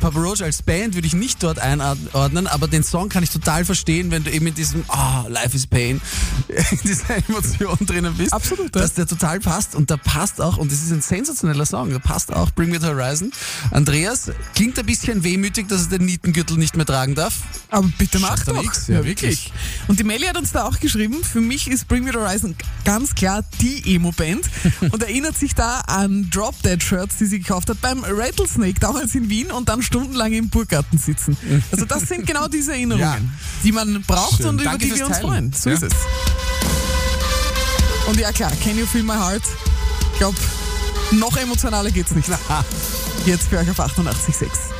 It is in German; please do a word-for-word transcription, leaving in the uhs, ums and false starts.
Papa Roach als Band würde ich nicht dort einordnen, aber den Song kann ich total verstehen, wenn du eben in diesem oh, Life is Pain, in dieser Emotion drinnen bist. Absolut. Ja. Dass der total passt und da passt auch, und das ist ein sensationeller Song, da passt auch Bring Me the Horizon. Andreas, klingt ein bisschen wehmütig, dass er den Nietengürtel nicht mehr tragen darf. Aber bitte mach Schafft er doch. nix. Ja, wirklich. Und die Melli hat uns da auch geschrieben, für mich ist Bring Me the Horizon ganz klar die Emo-Band und erinnert sich da an Drop-Dead-Shirts, die sie gekauft hat beim Rattlesnake, damals in Wien, und dann stundenlang im Burggarten sitzen. Also das sind genau diese Erinnerungen, Ja. die man braucht. Schön. Und über Danke die fürs wir uns Teilen. freuen. So Ja. ist es. Und ja klar, Can You Feel My Heart? Ich glaube, noch emotionaler geht's nicht. Jetzt für euch auf achtundachtzig Komma sechs.